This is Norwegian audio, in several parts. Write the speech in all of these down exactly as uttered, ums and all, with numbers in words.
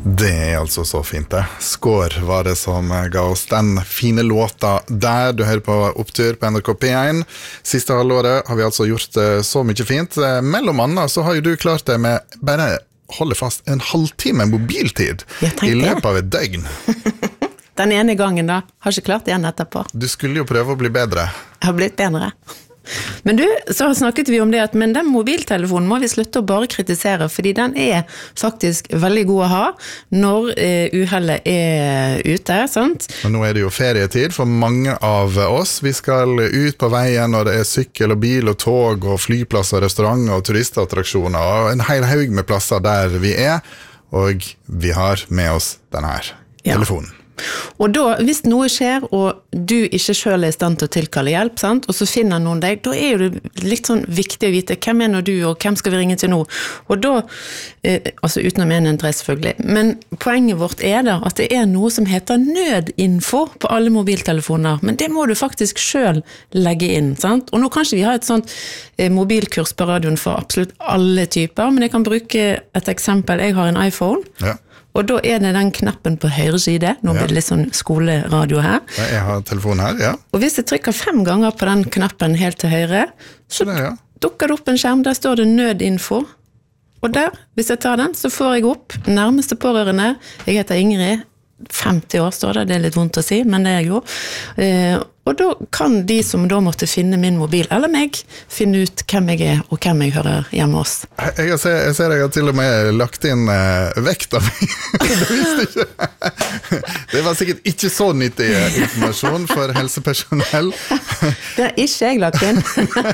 Det er altså så fint det. Skår var det som ga oss den fine låta der. Du hører på Opptur på N R K P one. Siste halvåret har vi altså gjort så mye fint. Mellom annet så har jo du klart det med bare holde fast en halvtime mobiltid i løpet av et døgn. Den ene gangen da, har ikke klart det igjen etterpå. Du skulle jo prøve å bli bedre. Jeg har blitt bedre. Men du, så snakket vi om det at men den mobiltelefonen må vi slutte å bare kritisere, fordi den er faktisk veldig god å ha når eh, uhellet er ute, sant? Og nå er det jo ferietid for mange av oss. Vi skal ut på veien, og det er sykkel og bil og tog og flyplasser, restauranter og turistattraksjoner og en hel haug med plasser der vi er, og vi har med oss denne her telefonen. Og da, hvis noe skjer, og du ikke selv er i stand til å tilkalle hjelp, sant? Og så finner noen deg, da er det litt sånn viktig å vite hvem er nå du, og hvem skal vi ringe til nå? Og da, eh, altså utenom en en dress selvfølgelig, men poenget vårt er da at det er noe som heter nødinfo på alle mobiltelefoner, men det må du faktisk selv legge inn, sant? Og nå kanskje vi har et sånt eh, mobilkurs på radioen for absolutt alle typer, men jeg kan bruke et eksempel. Jeg har en iPhone, ja. Og da er det den knappen på høyre side. Nå blir det litt sånn skoleradio her. Ja, jeg har telefonen her, ja. Og hvis jeg trykker fem ganger på den knappen helt til høyre, så det, ja. dukker det opp en skjerm, der står det nødinfo. Og der, hvis jeg tar den, så får jeg opp nærmeste pårørende. Jeg heter Ingrid, femti år står det, det er litt vondt å si, men det er jeg jo. Eh, og da kan de som da måtte finne min mobil, eller meg, finne ut hvem jeg er, og hvem jeg hører hjemme hos. Jeg, jeg, ser, jeg ser jeg har til og med lagt inn uh, vekta mi. Det visste ikke. Det var sikkert ikke så nyttig informasjon for helsepersonell. Det har ikke jeg lagt inn.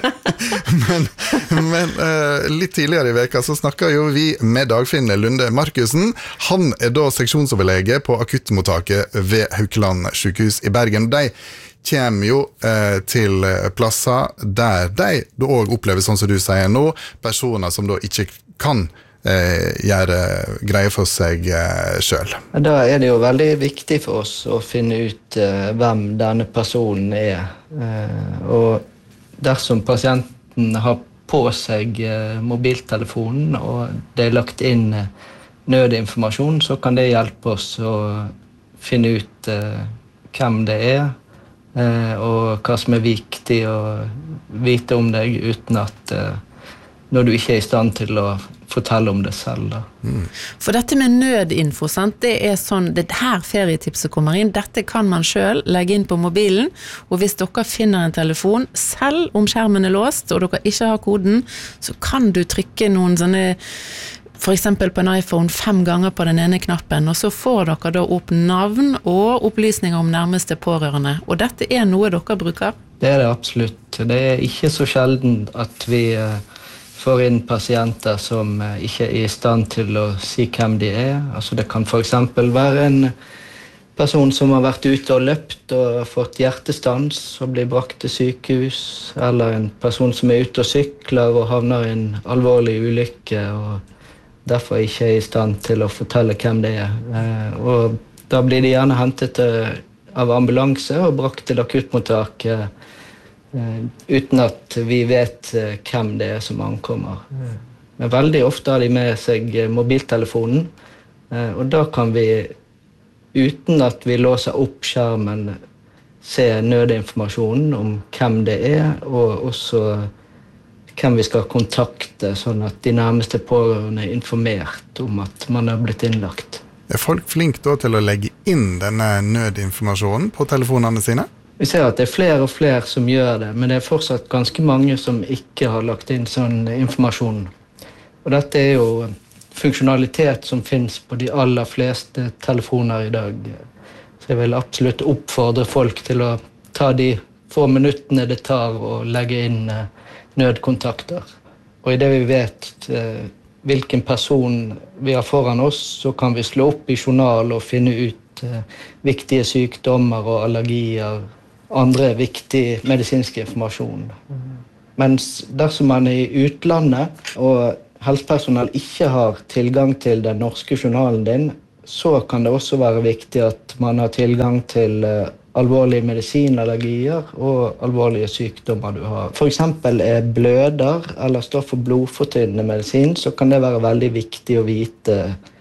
men men uh, litt tidligere i veka så snakket jo vi med Dagfinn Lunde Markusen. Han er da seksjonsoverlege på akuttmottaket ved Haukeland sykehus i Bergen. De kommer jo eh, til plasser der de da også opplever, sånn som du sier nå, personer som da ikke kan eh, gjøre greie for seg eh, selv. Da er det jo veldig viktig for oss å finne ut eh, hvem denne personen er. Eh, og dersom pasienten har på seg eh, mobiltelefonen, og det er lagt inn eh, nødinformasjon, så kan det hjelpe oss å finne ut eh, hvem det er, Eh, og hva som er viktig å vite om deg uten at eh, når du ikke er i stand til å fortelle om det selv. Da. Mm. For dette med nødinfo, sant? Det er sånn, det her ferietipset kommer inn, dette kan man selv legge inn på mobilen, og hvis dere finner en telefon, selv om skjermen er låst, og dere ikke har koden, så kan du trykke noen sånne for eksempel på en iPhone fem ganger på den ene knappen, og så får dere da opp navn og opplysninger om nærmeste pårørende. Og dette er noe dere bruker? Det er det absolutt. Det er ikke så sjelden at vi får inn pasienter som ikke er i stand til å si hvem de er. Altså det kan for eksempel være en person som har vært ute og løpt og fått hjertestans og blir brakt til sykehus, eller en person som er ute og sykler og havner i en alvorlig ulykke og derfor ikke er i stand til å fortelle hvem det er. Og da blir de gjerne hentet av ambulanse og brakt til akuttmottaket uten at vi vet hvem det er som ankommer. Men veldig ofte har de med seg mobiltelefonen, og da kan vi, uten at vi låser opp skjermen, se nødinformasjonen om hvem det er, og også hvem vi skal kontakte, sånn at de nærmeste pårørende er informert om at man har blitt innlagt. Er folk flinke da til å legge inn denne nødinformasjonen på telefonene sine? Vi ser at det er flere og flere som gjør det, men det er fortsatt ganske mange som ikke har lagt inn sånn informasjon. Og dette er jo funksjonalitet som finnes på de aller fleste telefoner i dag. Så jeg vil absolutt oppfordre folk til å ta de få minuttene det tar å legge inn nødkontakter. Og i det vi vet eh, hvilken person vi har foran oss, så kan vi slå opp i journal og finne ut eh, viktige sykdommer og allergier, andre viktig medisinsk informasjon. Mens dersom man er i utlandet, og helsepersonell ikke har tilgang til den norske journalen din, så kan det også være viktig at man har tilgang til eh, alvorlige medisinallergier og alvorlige sykdommer du har. For eksempel er bløder eller står for blodfortynnende medisin, så kan det være veldig viktig å vite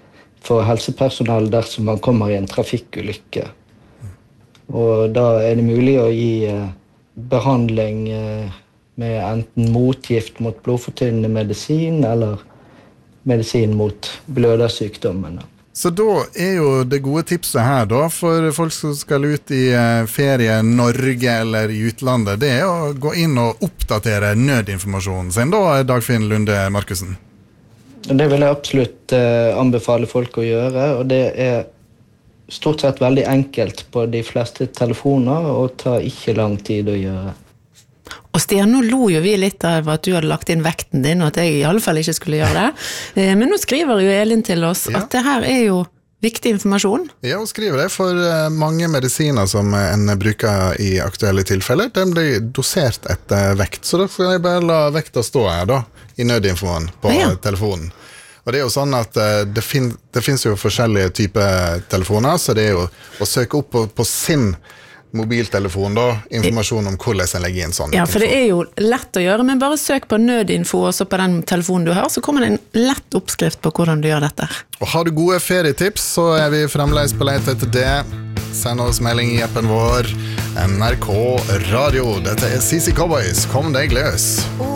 for helsepersonell dersom man kommer i en trafikkulykke. Og da er det mulig å gi eh, behandling eh, med enten motgift mot blodfortynnende medisin eller medisin mot blødersykdommene. Så da er jo det gode tipset her da, for folk som skal ut i ferie i Norge eller i utlandet, det er å gå inn og oppdatere nødinformasjonen sin da, Dagfinn Lunde Markussen. Det vil jeg absolutt eh, anbefale folk å gjøre, og det er stort sett veldig enkelt på de fleste telefoner, og tar ikke lang tid å gjøre. Og Stian, nå lo jo vi litt av at du hadde lagt inn vekten din, og at jeg i alle fall ikke skulle gjøre det. Men nå skriver jo Elin til oss at det her er jo viktig informasjon. Ja, hun skriver det, for mange medisiner som en bruker i aktuelle tilfeller, den blir dosert etter vekt. Så da får jeg bare la vekta stå her da, i nødinfoen på ja. telefonen. Og det er jo sånn at det, fin- det finnes jo forskjellige typer telefoner, så det er jo å søke opp på, på sin mobiltelefon da, informasjon om hvordan jeg legger inn sånn. Ja, for det er jo lett å gjøre, men bare søk på nødinfo også på den telefonen du har, så kommer det en lett oppskrift på hvordan du gjør dette. Og har du gode ferietips, så er vi fremdeles på leit etter det. Send oss melding i appen vår, N R K Radio. Dette er C C Cowboys, kom deg løs!